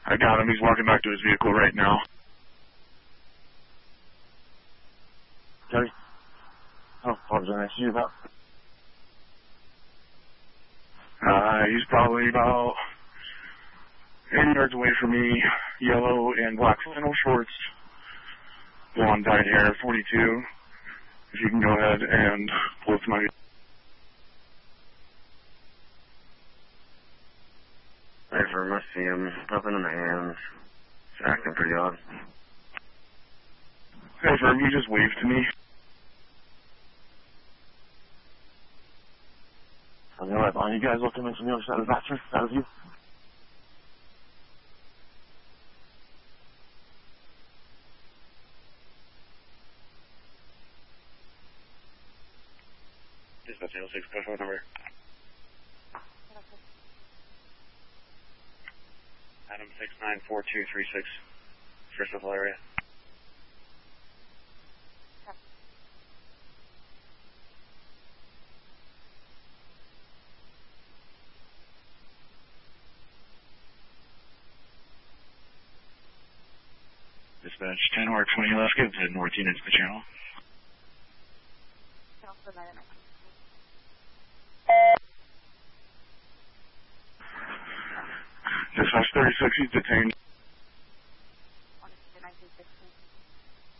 I got him. He's walking back to his vehicle right now. Cody? Oh, what was I next to you about? He's probably about 80 yards away from me. Yellow and black flannel shorts. Blonde dyed hair, 42. If you can go ahead and lift my... Hey, for I see him up in the hands. It's acting pretty odd. Hey, Firm, you just waved to me. On the right behind you guys looking in from the other side of the bathroom. That was you? Dispatch 06, push what number? Adam 694236, Bristol area. Dispatch 10 or 20 left, give the north unit to the channel. Dispatch 36, he's detained.